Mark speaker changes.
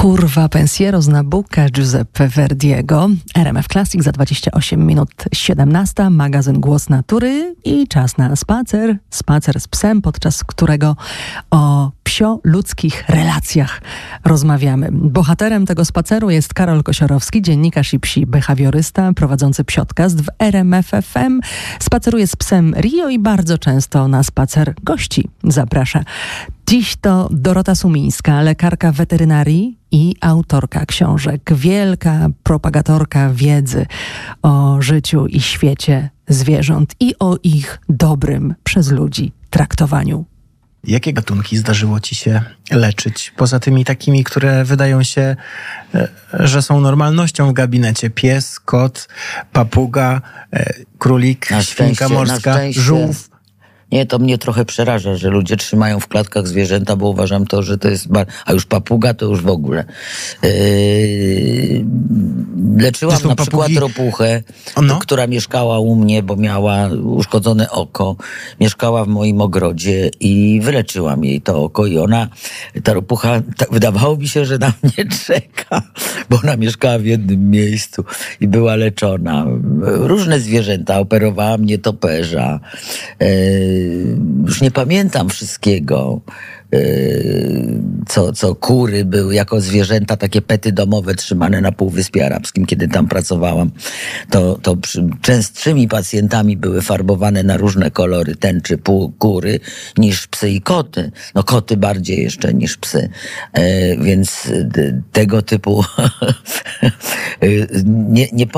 Speaker 1: Curva Pensiero z Nabucca Giuseppe Verdiego. RMF Classic za 28 minut 17. Magazyn Głos Natury i czas na spacer. Spacer z psem, podczas którego o psio-ludzkich relacjach rozmawiamy. Bohaterem tego spaceru jest Karol Kosiorowski, dziennikarz i psi behawiorysta, prowadzący psiodcast w RMF FM. Spaceruje z psem Rio i bardzo często na spacer gości zaprasza. Dziś to Dorota Sumińska, lekarka weterynarii i autorka książek. Wielka propagatorka wiedzy o życiu i świecie zwierząt i o ich dobrym przez ludzi traktowaniu.
Speaker 2: Jakie gatunki zdarzyło ci się leczyć? Poza tymi takimi, które wydają się, że są normalnością w gabinecie. Pies, kot, papuga, królik, świnka morska, żółw.
Speaker 3: Nie, to mnie trochę przeraża, że ludzie trzymają w klatkach zwierzęta, bo uważam to, że to jest... A już papuga to już w ogóle. Leczyłam na przykład ropuchę, która mieszkała u mnie, bo miała uszkodzone oko. Mieszkała w moim ogrodzie i wyleczyłam jej to oko i ta ropucha, wydawało mi się, że na mnie czeka, bo ona mieszkała w jednym miejscu i była leczona. Różne zwierzęta, operowałam nietoperza. Już nie pamiętam wszystkiego, co kury były jako zwierzęta, takie pety domowe trzymane na Półwyspie Arabskim, kiedy tam pracowałam. To częstszymi pacjentami były farbowane na różne kolory tęczy kury niż psy i koty. No koty bardziej jeszcze niż psy. Więc tego typu nie